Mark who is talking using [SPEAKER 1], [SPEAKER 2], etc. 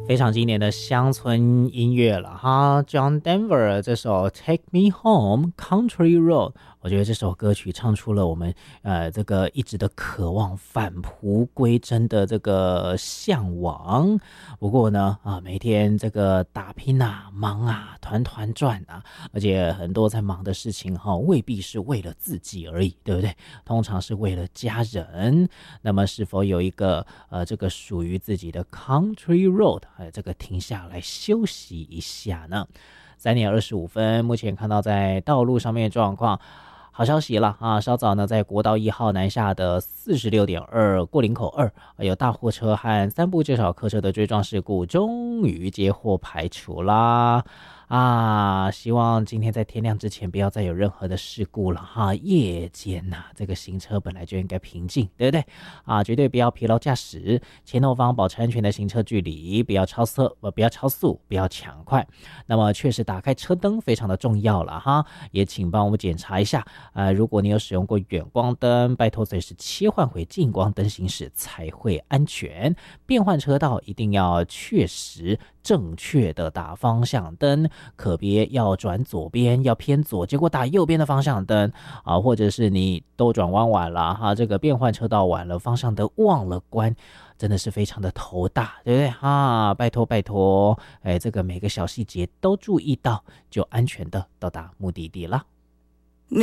[SPEAKER 1] 非常经典的乡村音乐了哈 ，John Denver 这首《Take Me Home Country Road》，我觉得这首歌曲唱出了我们这个一直的渴望返璞归真的这个向往。不过呢每天这个打拼啊、忙啊、团团转啊，而且很多在忙的事情未必是为了自己而已，对不对？通常是为了家人。那么是否有一个这个属于自己的 Country Road？这个停下来休息一下呢？3:25，目前看到在道路上面的状况，好消息了啊！稍早呢，在国道1号南下的46.2过林口2，有大货车和3部至少客车的追撞事故，终于接获排除啦。希望今天在天亮之前不要再有任何的事故了哈。夜间这个行车本来就应该平静，对不对绝对不要疲劳驾驶，前后方保持安全的行车距离，不要超速，不要抢快。那么确实打开车灯非常的重要了哈，也请帮我们检查一下如果你有使用过远光灯，拜托随时切换回近光灯行驶才会安全。变换车道一定要确实正确的打方向灯，可别要转左边，要偏左，结果打右边的方向灯或者是你都转弯晚了哈，这个变换车道晚了，方向灯忘了关，真的是非常的头大，对不对拜托这个每个小细节都注意到，就安全的到达目的地了。